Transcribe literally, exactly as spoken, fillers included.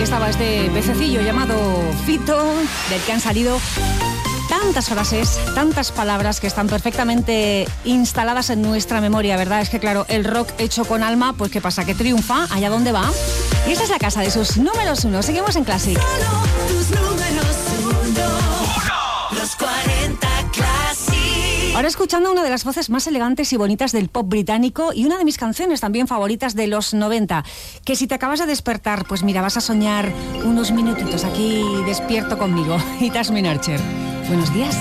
estaba este pececillo llamado Fito, del que han salido tantas frases, tantas palabras que están perfectamente instaladas en nuestra memoria, ¿verdad? Es que claro, el rock hecho con alma, pues ¿qué pasa? Que triunfa allá donde va. Y esta es la casa de sus números uno. Seguimos en Classic. Solo tus números uno. Los cuarenta Classic. Ahora escuchando una de las voces más elegantes y bonitas del pop británico y una de mis canciones también favoritas de los noventa, que si te acabas de despertar, pues mira, vas a soñar unos minutitos aquí despierto conmigo. Y Tasmin Archer. Buenos días.